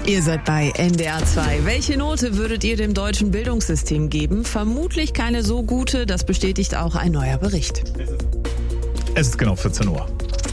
Ihr seid bei NDR 2. Welche Note würdet ihr dem deutschen Bildungssystem geben? Vermutlich keine so gute, das bestätigt auch ein neuer Bericht. Es ist genau 14 Uhr.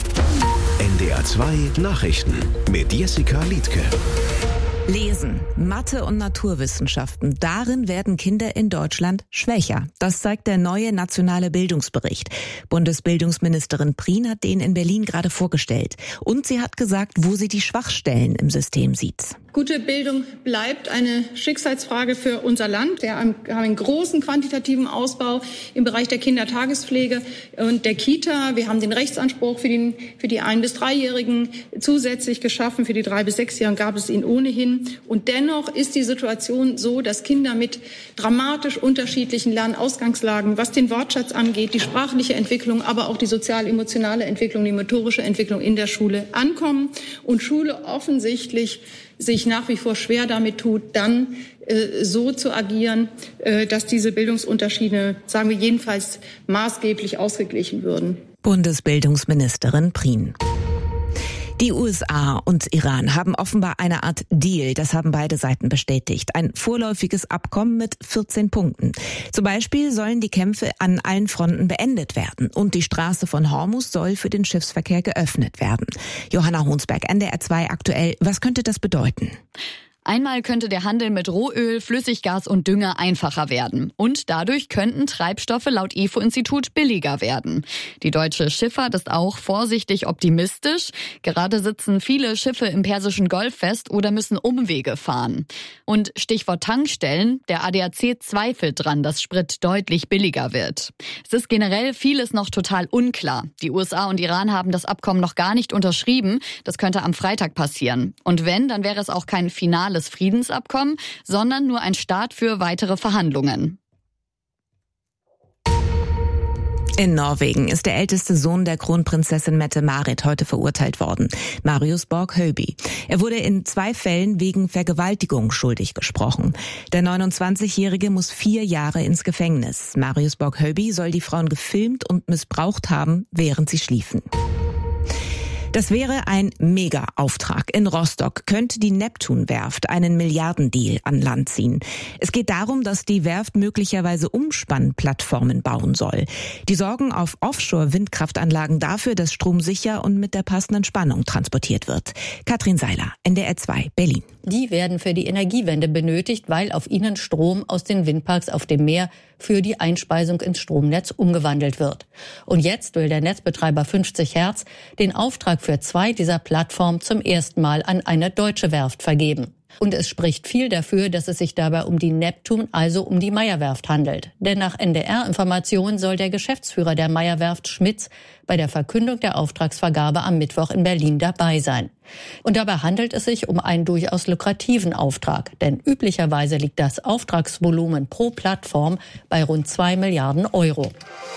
NDR 2 Nachrichten mit Jessica Liedtke. Lesen, Mathe und Naturwissenschaften. Darin werden Kinder in Deutschland schwächer. Das zeigt der neue nationale Bildungsbericht. Bundesbildungsministerin Prien hat den in Berlin gerade vorgestellt. Und sie hat gesagt, wo sie die Schwachstellen im System sieht. Gute Bildung bleibt eine Schicksalsfrage für unser Land. Wir haben einen großen quantitativen Ausbau im Bereich der Kindertagespflege und der Kita. Wir haben den Rechtsanspruch für die 1- bis 3-Jährigen zusätzlich geschaffen. Für die 3- bis 6-Jährigen gab es ihn ohnehin. Und dennoch ist die Situation so, dass Kinder mit dramatisch unterschiedlichen Lernausgangslagen, was den Wortschatz angeht, die sprachliche Entwicklung, aber auch die sozial-emotionale Entwicklung, die motorische Entwicklung in der Schule ankommen und Schule offensichtlich sich nach wie vor schwer damit tut, dann so zu agieren, dass diese Bildungsunterschiede, sagen wir jedenfalls, maßgeblich ausgeglichen würden. Bundesbildungsministerin Prien. Die USA und Iran haben offenbar eine Art Deal, das haben beide Seiten bestätigt. Ein vorläufiges Abkommen mit 14 Punkten. Zum Beispiel sollen die Kämpfe an allen Fronten beendet werden und die Straße von Hormuz soll für den Schiffsverkehr geöffnet werden. Johanna Honsberg, NDR 2 aktuell. Was könnte das bedeuten? Einmal könnte der Handel mit Rohöl, Flüssiggas und Dünger einfacher werden. Und dadurch könnten Treibstoffe laut IFO-Institut billiger werden. Die deutsche Schifffahrt ist auch vorsichtig optimistisch. Gerade sitzen viele Schiffe im Persischen Golf fest oder müssen Umwege fahren. Und Stichwort Tankstellen, der ADAC zweifelt dran, dass Sprit deutlich billiger wird. Es ist generell vieles noch total unklar. Die USA und Iran haben das Abkommen noch gar nicht unterschrieben. Das könnte am Freitag passieren. Und wenn, dann wäre es auch kein finales Friedensabkommen, sondern nur ein Start für weitere Verhandlungen. In Norwegen ist der älteste Sohn der Kronprinzessin Mette-Marit heute verurteilt worden, Marius Borg-Høiby. Er wurde in 2 Fällen wegen Vergewaltigung schuldig gesprochen. Der 29-Jährige muss 4 Jahre ins Gefängnis. Marius Borg-Høiby soll die Frauen gefilmt und missbraucht haben, während sie schliefen. Das wäre ein Mega-Auftrag. In Rostock könnte die Neptun-Werft einen Milliardendeal an Land ziehen. Es geht darum, dass die Werft möglicherweise Umspannplattformen bauen soll. Die sorgen auf Offshore-Windkraftanlagen dafür, dass Strom sicher und mit der passenden Spannung transportiert wird. Katrin Seiler, NDR 2, Berlin. Die werden für die Energiewende benötigt, weil auf ihnen Strom aus den Windparks auf dem Meer für die Einspeisung ins Stromnetz umgewandelt wird. Und jetzt will der Netzbetreiber 50 Hertz den Auftrag für 2 dieser Plattformen zum ersten Mal an eine deutsche Werft vergeben. Und es spricht viel dafür, dass es sich dabei um die Neptun, also um die Meyer-Werft handelt. Denn nach NDR-Informationen soll der Geschäftsführer der Meyer-Werft Schmitz bei der Verkündung der Auftragsvergabe am Mittwoch in Berlin dabei sein. Und dabei handelt es sich um einen durchaus lukrativen Auftrag. Denn üblicherweise liegt das Auftragsvolumen pro Plattform bei rund 2 Milliarden Euro.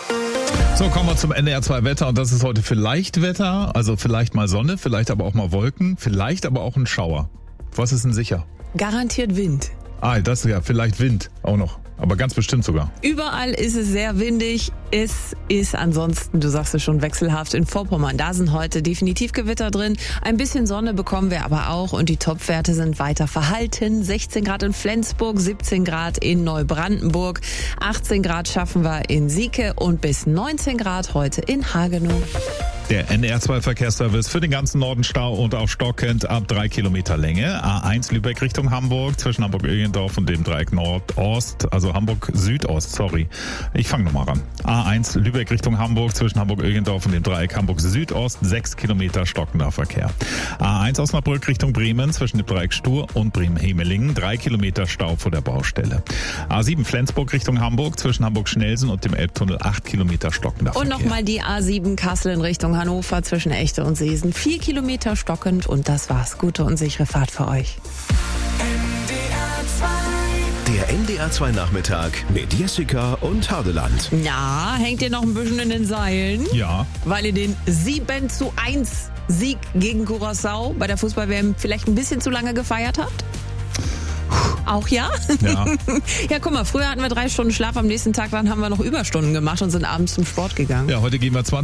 So, kommen wir zum NDR 2 Wetter und das ist heute vielleicht Wetter, also vielleicht mal Sonne, vielleicht aber auch mal Wolken, vielleicht aber auch ein Schauer. Was ist denn sicher? Garantiert Wind. Das ja, vielleicht Wind auch noch, aber ganz bestimmt sogar. Überall ist es sehr windig. Es ist ansonsten, du sagst es schon, wechselhaft in Vorpommern. Da sind heute definitiv Gewitter drin. Ein bisschen Sonne bekommen wir aber auch und die Topwerte sind weiter verhalten. 16 Grad in Flensburg, 17 Grad in Neubrandenburg, 18 Grad schaffen wir in Sieke und bis 19 Grad heute in Hagenow. Der NDR 2 Verkehrsservice für den ganzen Norden Stau und auch stockend ab 3 Kilometer Länge. A1 Lübeck Richtung Hamburg zwischen Hamburg-Öhlendorf und dem Dreieck Nordost, also Hamburg-Südost, sorry. Ich fange nochmal ran. A1 Lübeck Richtung Hamburg zwischen Hamburg-Öhlendorf und dem Dreieck Hamburg-Südost, 6 Kilometer stockender Verkehr. A1 Osnabrück Richtung Bremen zwischen dem Dreieck Stur und Bremen-Hemelingen, 3 Kilometer Stau vor der Baustelle. A7 Flensburg Richtung Hamburg zwischen Hamburg-Schnelsen und dem Elbtunnel, 8 Kilometer stockender Verkehr. Und nochmal die A7 Kassel in Richtung Hannover zwischen Echte und Seesen. 4 Kilometer stockend und das war's. Gute und sichere Fahrt für euch. Der NDR 2 Nachmittag mit Jessica und Hardeland. Na, hängt ihr noch ein bisschen in den Seilen? Ja. Weil ihr den 7:1 Sieg gegen Curaçao bei der Fußball-WM vielleicht ein bisschen zu lange gefeiert habt? Auch ja? Ja. Ja, guck mal, früher hatten wir 3 Stunden Schlaf am nächsten Tag, dann haben wir noch Überstunden gemacht und sind abends zum Sport gegangen. Ja, heute gehen wir 20